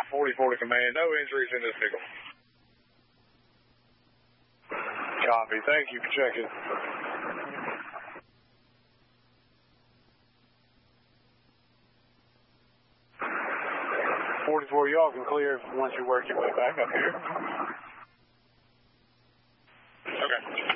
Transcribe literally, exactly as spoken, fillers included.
forty-four to command. No injuries in this vehicle. Copy. Thank you for checking. forty-four, y'all can clear once you work your way back up here. Okay.